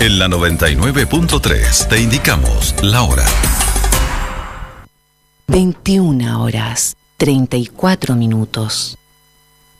En la 99.3 te indicamos la hora. 21 horas, 34 minutos.